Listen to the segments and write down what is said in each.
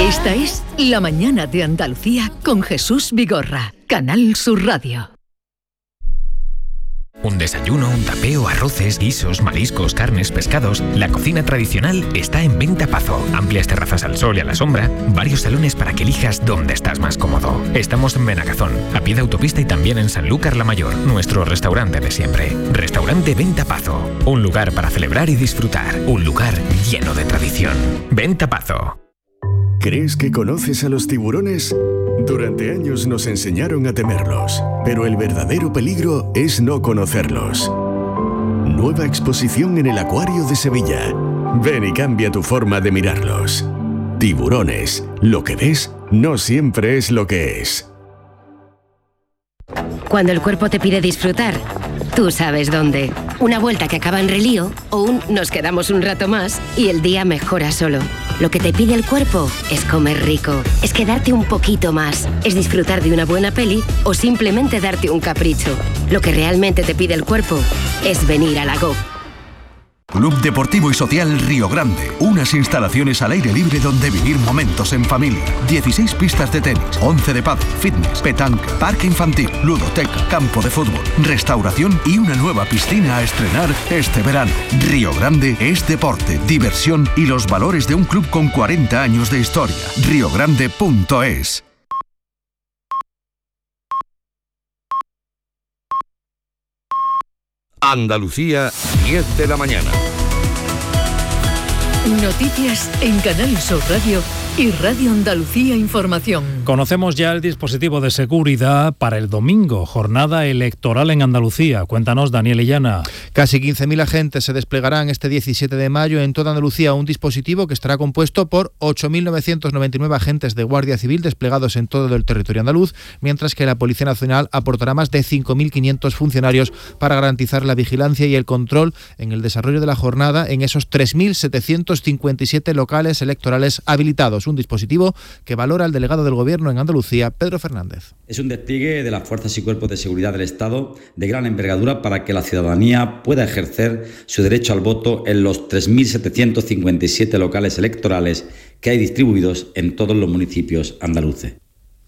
Esta es La Mañana de Andalucía con Jesús Vigorra, Canal Sur Radio. Un desayuno, un tapeo, arroces, guisos, mariscos, carnes, pescados. La cocina tradicional está en Venta Pazo. Amplias terrazas al sol y a la sombra. Varios salones para que elijas dónde estás más cómodo. Estamos en Benagazón, a pie de autopista y también en Sanlúcar la Mayor, nuestro restaurante de siempre. Restaurante Venta Pazo. Un lugar para celebrar y disfrutar. Un lugar lleno de tradición. Venta Pazo. ¿Crees que conoces a los tiburones? Durante años nos enseñaron a temerlos, pero el verdadero peligro es no conocerlos. Nueva exposición en el Acuario de Sevilla. Ven y cambia tu forma de mirarlos. Tiburones. Lo que ves no siempre es lo que es. Cuando el cuerpo te pide disfrutar, tú sabes dónde. Una vuelta que acaba en relío o un nos quedamos un rato más y el día mejora solo. Lo que te pide el cuerpo es comer rico, es quedarte un poquito más, es disfrutar de una buena peli o simplemente darte un capricho. Lo que realmente te pide el cuerpo es venir a la GO. Club Deportivo y Social Río Grande. Unas instalaciones al aire libre donde vivir momentos en familia. 16 pistas de tenis, 11 de pádel, fitness, petanca, parque infantil, ludoteca, campo de fútbol, restauración y una nueva piscina a estrenar este verano. Río Grande es deporte, diversión y los valores de un club con 40 años de historia. riogrande.es. Andalucía, 10 de la mañana. Noticias en Canal Sur Radio y Radio Andalucía Información. Conocemos ya el dispositivo de seguridad para el domingo, jornada electoral en Andalucía. Cuéntanos, Daniel Illana. Casi 15.000 agentes se desplegarán este 17 de mayo en toda Andalucía, un dispositivo que estará compuesto por 8.999 agentes de Guardia Civil desplegados en todo el territorio andaluz, mientras que la Policía Nacional aportará más de 5.500 funcionarios para garantizar la vigilancia y el control en el desarrollo de la jornada en esos 3.757 locales electorales habilitados. Un dispositivo que valora el delegado del Gobierno en Andalucía, Pedro Fernández. Es un despliegue de las fuerzas y cuerpos de seguridad del Estado de gran envergadura para que la ciudadanía pueda ejercer su derecho al voto en los 3.757 locales electorales que hay distribuidos en todos los municipios andaluces.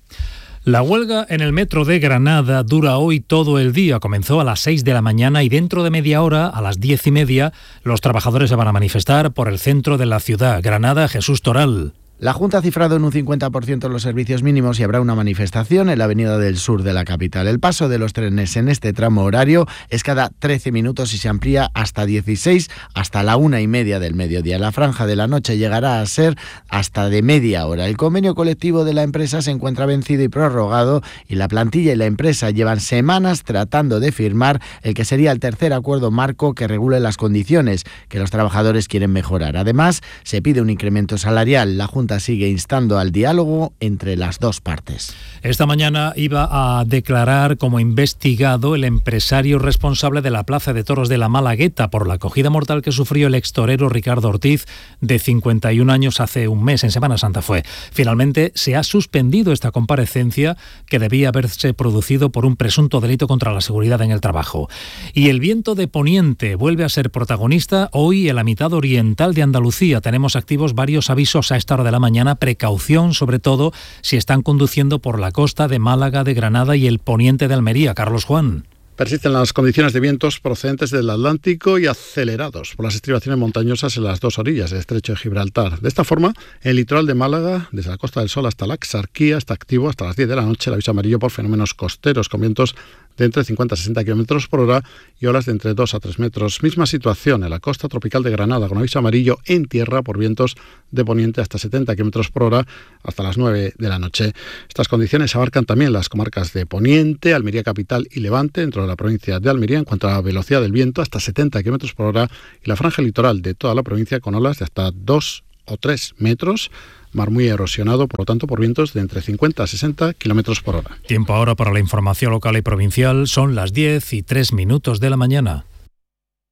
La huelga en el metro de Granada dura hoy todo el día. Comenzó a las 6 de la mañana y dentro de media hora, a las 10:30, los trabajadores se van a manifestar por el centro de la ciudad. Granada, Jesús Toral. La Junta ha cifrado en un 50% los servicios mínimos y habrá una manifestación en la avenida del sur de la capital. El paso de los trenes en este tramo horario es cada 13 minutos y se amplía hasta 16 hasta la 1:30 del mediodía. La franja de la noche llegará a ser hasta de media hora. El convenio colectivo de la empresa se encuentra vencido y prorrogado y la plantilla y la empresa llevan semanas tratando de firmar el que sería el tercer acuerdo marco que regule las condiciones que los trabajadores quieren mejorar. Además, se pide un incremento salarial. La Junta sigue instando al diálogo entre las dos partes. Esta mañana iba a declarar como investigado el empresario responsable de la Plaza de Toros de la Malagueta por la acogida mortal que sufrió el extorero Ricardo Ortiz, de 51 años, hace un mes, en Semana Santa fue. Finalmente se ha suspendido esta comparecencia que debía haberse producido por un presunto delito contra la seguridad en el trabajo. Y el viento de poniente vuelve a ser protagonista hoy en la mitad oriental de Andalucía. Tenemos activos varios avisos a esta hora de la mañana. Precaución, sobre todo, si están conduciendo por la costa de Málaga, de Granada y el poniente de Almería. Carlos Juan. Persisten las condiciones de vientos procedentes del Atlántico y acelerados por las estribaciones montañosas en las dos orillas del estrecho de Gibraltar. De esta forma, el litoral de Málaga, desde la Costa del Sol hasta la Axarquía, está activo hasta las 10 de la noche el aviso amarillo por fenómenos costeros con vientos de entre 50 a 60 km por hora y olas de entre 2 a 3 metros. Misma situación en la costa tropical de Granada, con aviso amarillo en tierra por vientos de poniente hasta 70 km por hora hasta las 9 de la noche. Estas condiciones abarcan también las comarcas de Poniente, Almería capital y Levante, dentro de la provincia de Almería, en cuanto a la velocidad del viento, hasta 70 km por hora, y la franja litoral de toda la provincia con olas de hasta 2 o 3 metros, mar muy erosionado, por lo tanto, por vientos de entre 50 a 60 kilómetros por hora. Tiempo ahora para la información local y provincial. Son las 10:03 de la mañana.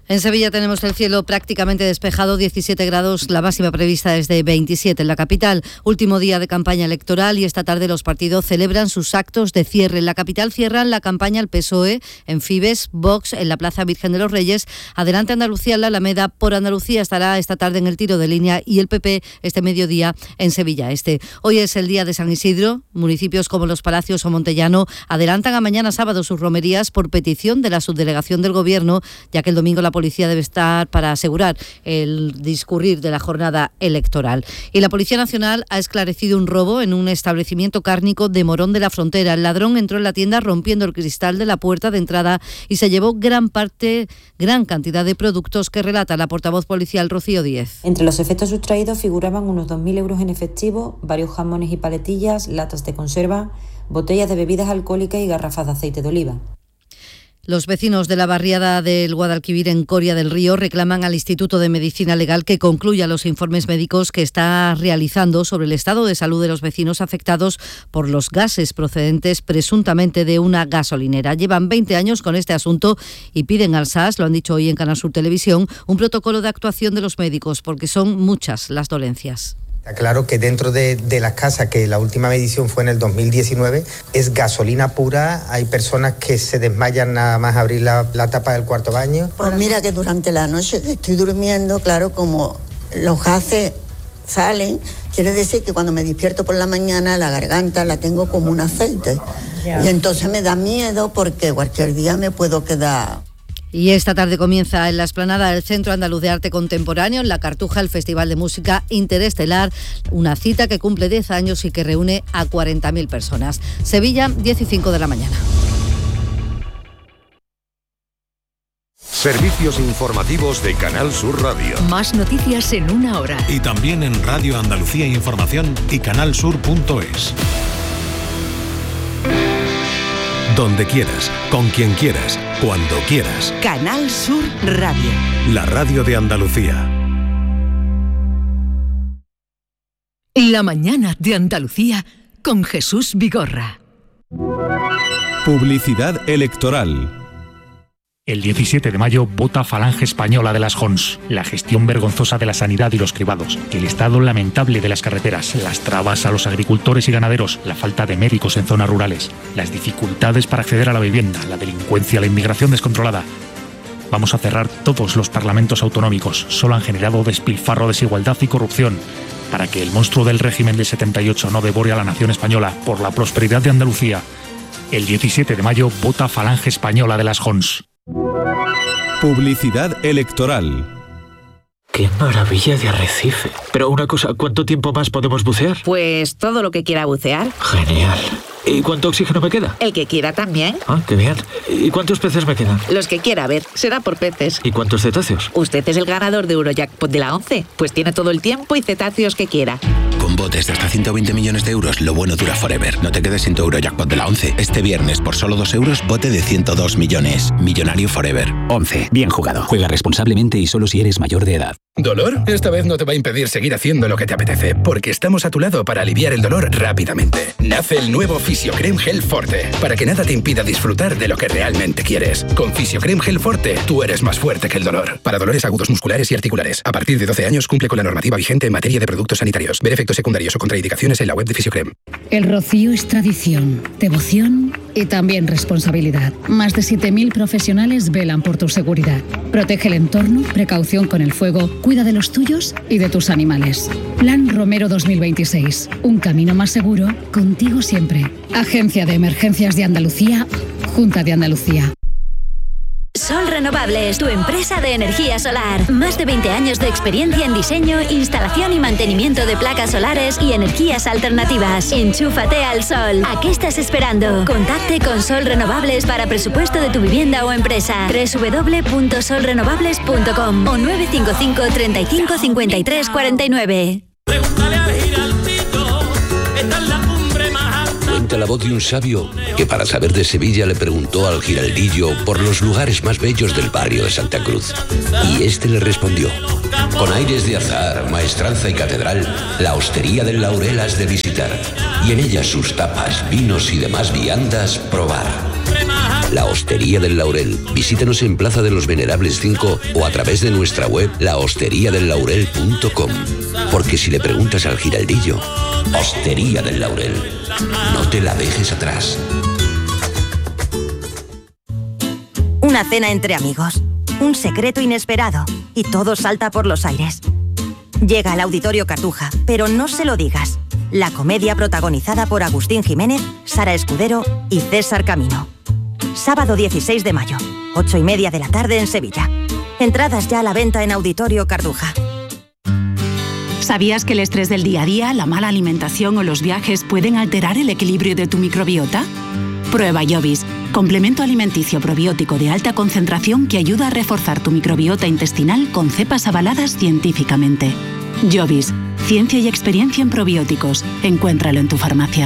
En Sevilla tenemos el cielo prácticamente despejado, 17 grados, la máxima prevista es de 27 en la capital. Último día de campaña electoral y esta tarde los partidos celebran sus actos de cierre. En la capital cierran la campaña el PSOE en Fibes, Vox en la Plaza Virgen de los Reyes, Adelante Andalucía en la Alameda, Por Andalucía estará esta tarde en el tiro de línea y el PP este mediodía en Sevilla Este. Hoy es el día de San Isidro. Municipios como Los Palacios o Montellano adelantan a mañana sábado sus romerías por petición de la subdelegación del Gobierno, ya que el domingo la policía debe estar para asegurar el discurrir de la jornada electoral. Y la Policía Nacional ha esclarecido un robo en un establecimiento cárnico de Morón de la Frontera. El ladrón entró en la tienda rompiendo el cristal de la puerta de entrada y se llevó gran cantidad de productos que relata la portavoz policial Rocío Díez. Entre los efectos sustraídos figuraban unos 2.000 euros en efectivo, varios jamones y paletillas, latas de conserva, botellas de bebidas alcohólicas y garrafas de aceite de oliva. Los vecinos de la barriada del Guadalquivir en Coria del Río reclaman al Instituto de Medicina Legal que concluya los informes médicos que está realizando sobre el estado de salud de los vecinos afectados por los gases procedentes presuntamente de una gasolinera. Llevan 20 años con este asunto y piden al SAS, lo han dicho hoy en Canal Sur Televisión, un protocolo de actuación de los médicos porque son muchas las dolencias. Está claro que dentro de las casas, que la última medición fue en el 2019, es gasolina pura. Hay personas que se desmayan nada más abrir la tapa del cuarto baño. Pues mira que durante la noche que estoy durmiendo, claro, como los gases salen, quiere decir que cuando me despierto por la mañana la garganta la tengo como un aceite. Y entonces me da miedo porque cualquier día me puedo quedar. Y esta tarde comienza en la explanada del Centro Andaluz de Arte Contemporáneo, en La Cartuja, el Festival de Música Interestelar, una cita que cumple 10 años y que reúne a 40.000 personas. Sevilla, 10:05 de la mañana. Servicios informativos de Canal Sur Radio. Más noticias en una hora. Y también en Radio Andalucía Información y canalsur.es. Donde quieras, con quien quieras, cuando quieras. Canal Sur Radio. La radio de Andalucía. La mañana de Andalucía con Jesús Vigorra. Publicidad electoral. El 17 de mayo vota Falange Española de las Jons. La gestión vergonzosa de la sanidad y los cribados, el estado lamentable de las carreteras, las trabas a los agricultores y ganaderos, la falta de médicos en zonas rurales, las dificultades para acceder a la vivienda, la delincuencia, la inmigración descontrolada. Vamos a cerrar todos los parlamentos autonómicos. Solo han generado despilfarro, desigualdad y corrupción. Para que el monstruo del régimen del 78 no devore a la nación española, por la prosperidad de Andalucía. El 17 de mayo vota Falange Española de las Jons. Publicidad electoral. ¡Qué maravilla de arrecife! Pero una cosa, ¿cuánto tiempo más podemos bucear? Pues todo lo que quiera bucear. Genial. ¿Y cuánto oxígeno me queda? El que quiera también. Ah, qué bien. ¿Y cuántos peces me quedan? Los que quiera, a ver, será por peces. ¿Y cuántos cetáceos? Usted es el ganador de Eurojackpot de la 11, pues tiene todo el tiempo y cetáceos que quiera. Con botes de hasta 120 millones de euros, lo bueno dura forever. No te quedes sin tu Eurojackpot de la 11. Este viernes, por solo 2 euros, bote de 102 millones. Millonario forever. 11. Bien jugado. Juega responsablemente y solo si eres mayor de edad. ¿Dolor? Esta vez no te va a impedir seguir haciendo lo que te apetece, porque estamos a tu lado para aliviar el dolor rápidamente. Nace el nuevo Fisiocrem Gel Forte, para que nada te impida disfrutar de lo que realmente quieres. Con Fisiocrem Gel Forte, tú eres más fuerte que el dolor. Para dolores agudos musculares y articulares. A partir de 12 años cumple con la normativa vigente en materia de productos sanitarios. Ver efectos secundarios o contraindicaciones en la web de Fisiocrem. El rocío es tradición, devoción y también responsabilidad. Más de 7.000 profesionales velan por tu seguridad. Protege el entorno, precaución con el fuego, cuida de los tuyos y de tus animales. Plan Romero 2026. Un camino más seguro, contigo siempre. Agencia de Emergencias de Andalucía, Junta de Andalucía. Sol Renovables, tu empresa de energía solar. Más de 20 años de experiencia en diseño, instalación y mantenimiento de placas solares y energías alternativas. Enchúfate al sol. ¿A qué estás esperando? Contacte con Sol Renovables para presupuesto de tu vivienda o empresa. www.solrenovables.com o 955 35 53 49. Pregúntale a Giraldito, esta es la cumbre más alta. Cuenta la voz de un sabio que para saber de Sevilla le preguntó al giraldillo por los lugares más bellos del barrio de Santa Cruz. Y este le respondió: con aires de azar, maestranza y catedral, la hostería del Laurel has de visitar, y en ella sus tapas, vinos y demás viandas probar. La Hostería del Laurel. Visítanos en Plaza de los Venerables 5 o a través de nuestra web lahosteriadellaurel.com. Porque si le preguntas al Giraldillo, Hostería del Laurel, no te la dejes atrás. Una cena entre amigos, un secreto inesperado y todo salta por los aires. Llega al Auditorio Cartuja, pero no se lo digas. La comedia protagonizada por Agustín Jiménez, Sara Escudero y César Camino. Sábado 16 de mayo, 8:30 de la tarde en Sevilla. Entradas ya a la venta en Auditorio Cartuja. ¿Sabías que el estrés del día a día, la mala alimentación o los viajes pueden alterar el equilibrio de tu microbiota? Prueba Jovis, complemento alimenticio probiótico de alta concentración que ayuda a reforzar tu microbiota intestinal con cepas avaladas científicamente. Jovis, ciencia y experiencia en probióticos. Encuéntralo en tu farmacia.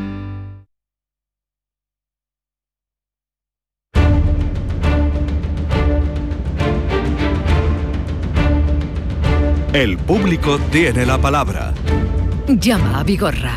El público tiene la palabra. Llama a Vigorra.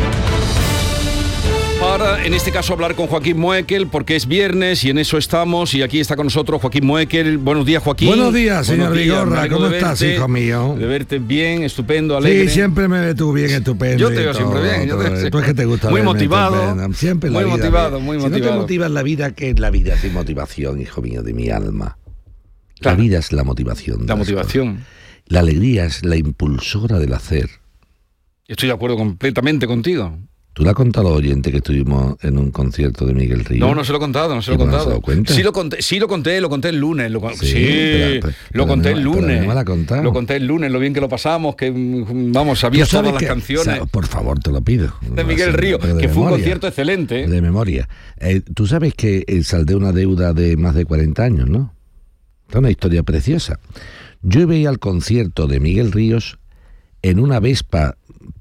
Para, en este caso, hablar con Joaquín Moekel, porque es viernes y en eso estamos, y aquí está con nosotros Joaquín Moekel. Buenos días, Joaquín. Buenos días, señor Vigorra. ¿Cómo estás, hijo mío? De verte bien, estupendo, alegre. Sí, siempre me ves tú bien, estupendo. Yo te veo siempre bien. Tú es que te gusta muy motivado. Siempre muy motivado, muy motivado. Si no te motivas la vida, ¿qué es la vida sin motivación, hijo mío, de mi alma? Claro. La vida es la motivación. La motivación. La alegría es la impulsora del hacer. Estoy de acuerdo completamente contigo. ¿Tú le has contado al oyente que estuvimos en un concierto de Miguel Ríos? No se lo he contado, no se lo he contado. ¿No se lo cuenta? Sí lo conté el lunes. Lo conté el lunes. No me la contado. Lo conté el lunes, lo bien que lo pasamos, que vamos, sabía todas las canciones. Por favor, te lo pido. De Miguel Ríos, que fue un concierto excelente. De memoria. Tú sabes que saldé una deuda de más de 40 años, ¿no? Es una historia preciosa. Yo veía el concierto de Miguel Ríos en una Vespa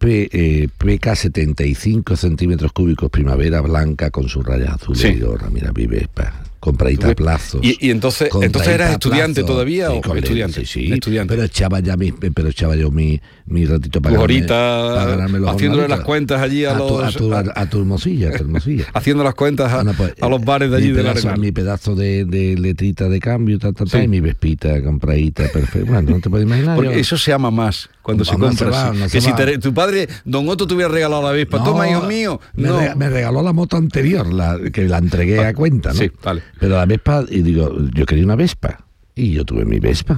PK 75 centímetros cúbicos primavera blanca con sus rayas azules. Sí. Y digo, mira, mi Vespa, compradita a plazo. ¿Y entonces eras estudiante todavía o estudiante? Sí, estudiante. Pero echaba yo mi ratito para ganarme los haciéndole las cuentas allí a tu hermosilla. Haciendo las cuentas a los bares de allí de la Arenal. Mi pedazo de letrita de cambio, y mi Vespita compradita, perfecto. Bueno, no te puedes imaginar. Porque eso se ama más cuando se compra. Que si tu padre, don Otto, te hubiera regalado la Vespa, toma, hijo mío. Me regaló la moto anterior, que la entregué a cuenta, ¿no? Sí, vale. Pero la Vespa, y digo, yo quería una Vespa. Y yo tuve mi Vespa.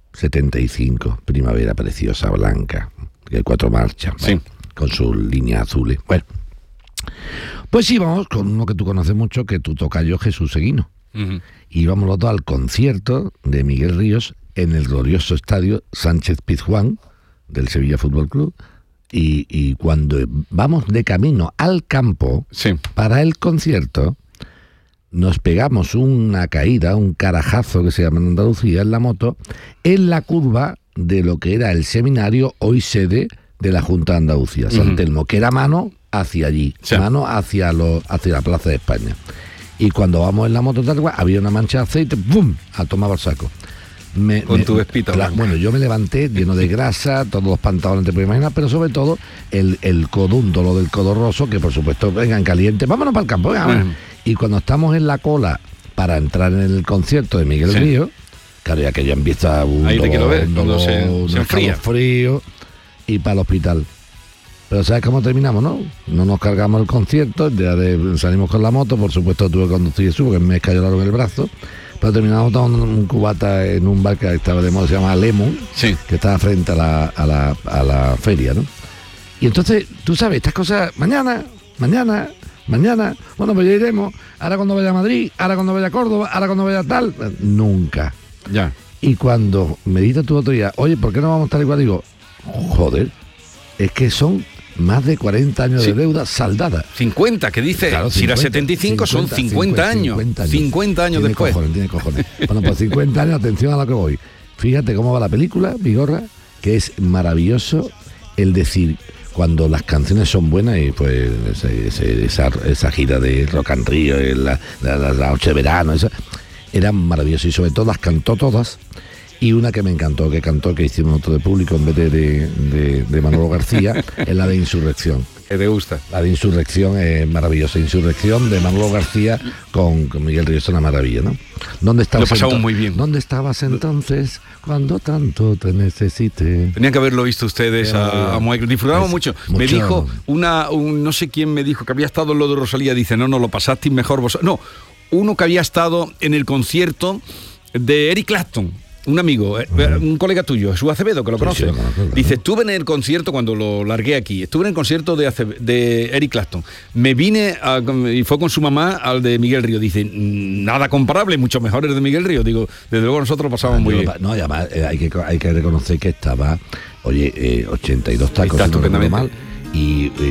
75, primavera preciosa, blanca, de 4 marchas, sí, con sus líneas azules. Bueno, pues íbamos con uno que tú conoces mucho, que tú tocayo, Jesús Seguino. Uh-huh. Íbamos los dos al concierto de Miguel Ríos en el glorioso estadio Sánchez Pizjuán del Sevilla Fútbol Club. Y cuando vamos de camino al campo, sí, para el concierto, nos pegamos una caída, un carajazo que se llama en Andalucía, en la moto, en la curva de lo que era el seminario, hoy sede de la Junta de Andalucía, San Telmo, que era mano hacia allí, sí, mano hacia la Plaza de España. Y cuando vamos en la moto, había una mancha de aceite, ¡bum!, a tomar por saco. Con tu Vespita. Bueno, yo me levanté lleno de grasa, todos los pantalones te puedes imaginar, pero sobre todo el codúndolo del codo roso, que por supuesto, vengan calientes, vámonos para el campo, venga. Y cuando estamos en la cola para entrar en el concierto de Miguel Ríos, claro, ya que ya empieza un frío y para el hospital. Pero ¿sabes cómo terminamos, no? No nos cargamos el concierto, salimos con la moto, por supuesto tuve que conducir eso porque me escayoraron el brazo. Pero terminamos tomando un cubata en un bar que estaba de moda, se llama Lemon, sí, que estaba frente a la feria, ¿no? Y entonces, tú sabes, estas cosas, mañana, bueno, pues ya iremos, ahora cuando vaya a Madrid, ahora cuando vaya a Córdoba, ahora cuando vaya a tal, nunca. Ya. Y cuando me dices tú otro día, oye, ¿por qué no vamos a estar igual? Digo, joder, es que son más de 40 años de deuda saldada. 50, que dice, claro, 50, si era 75 son 50 años. 50 años después. Tiene cojones. Bueno, pues 50 años, atención a lo que voy. Fíjate cómo va la película, Vigorra, que es maravilloso el decir, cuando las canciones son buenas, y pues esa gira de Rock and Rio, la noche de verano, era maravilloso, y sobre todo las cantó todas. Y una que me encantó, que hicimos otro de público en vez de Manolo García, es la de Insurrección. ¿Qué te gusta? La de Insurrección es maravillosa. Insurrección de Manolo García con Miguel Ríos, es una maravilla, ¿no? ¿Dónde estabas? Lo pasamos muy bien. ¿Dónde estabas entonces cuando tanto te necesité? Tenían que haberlo visto ustedes a Moekel. Disfrutamos mucho. Me dijo no sé quién me dijo que había estado en lo de Rosalía. Dice, no, lo pasasteis mejor vos. No, uno que había estado en el concierto de Eric Clapton. Un amigo, un colega tuyo, Jesús Acevedo, que lo conoce. Sí, dice, estuve en el concierto cuando lo largué aquí, estuve en el concierto de Eric Clapton. Me vine y fue con su mamá al de Miguel Ríos. Dice, nada comparable, mucho mejor el de Miguel Ríos. Digo, desde luego nosotros lo pasamos muy bien. No, y además hay que reconocer que estaba, 82 tacos, no mal. Y